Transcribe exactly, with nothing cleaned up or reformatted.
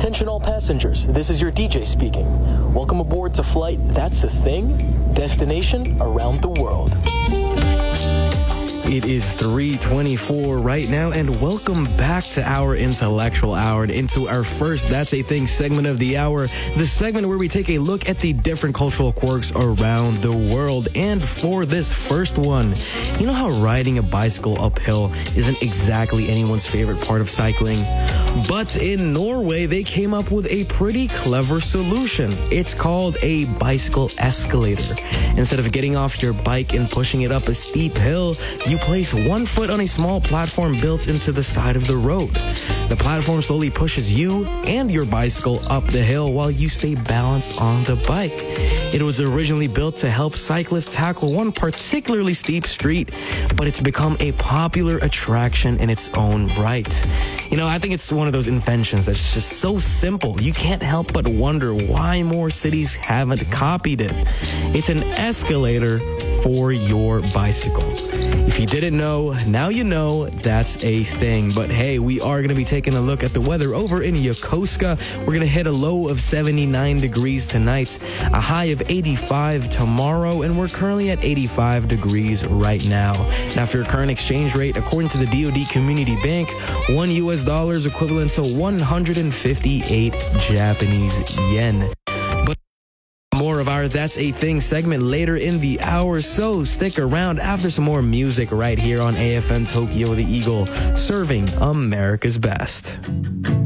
Attention all passengers, this is your D J speaking. Welcome aboard to Flight That's a Thing, destination around the world. It is three twenty-four right now, and welcome back to our Intellectual Hour and into our first That's a Thing segment of the hour, the segment where we take a look at the different cultural quirks around the world. And for this first one, you know how riding a bicycle uphill isn't exactly anyone's favorite part of cycling? But in Norway, they came up with a pretty clever solution. It's called a bicycle escalator. Instead of getting off your bike and pushing it up a steep hill, you place one foot on a small platform built into the side of the road. The platform slowly pushes you and your bicycle up the hill while you stay balanced on the bike. It was originally built to help cyclists tackle one particularly steep street, but it's become a popular attraction in its own right. You know, I think it's one of those inventions that's just so simple, you can't help but wonder why more cities haven't copied it. It's an escalator for your bicycle. If you didn't know, now you know that's a thing. But hey, we are going to be taking a look at the weather over in Yokosuka. We're going to hit a low of seventy-nine degrees tonight, a high of eighty-five tomorrow, and we're currently at eighty-five degrees right now. Now, for your current exchange rate, according to the D O D Community Bank, one U S dollar is equivalent to one hundred fifty-eight Japanese yen. More of our That's a Thing segment later in the hour, so stick around after some more music right here on A F M Tokyo the Eagle, serving America's best.